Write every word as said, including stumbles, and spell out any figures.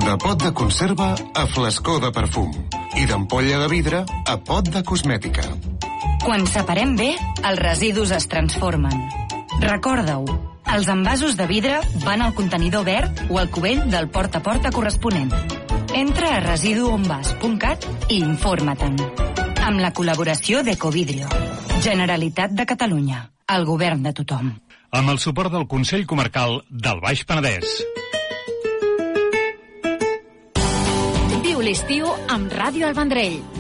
De pot de conserva a flascó de perfum i d'ampolla de vidre a pot de cosmètica. Quan separem bé, els residus es transformen. Recorda-ho, els envasos de vidre van al contenidor verd o al cubell del porta a porta corresponent. Entra a residuonvas punt cat i informa-te'n. Amb la col·laboració d'Ecovidrio. Generalitat de Catalunya. El govern de tothom. Amb el suport del Consell Comarcal del Baix Penedès. Viu l'estiu amb Ràdio El Vendrell.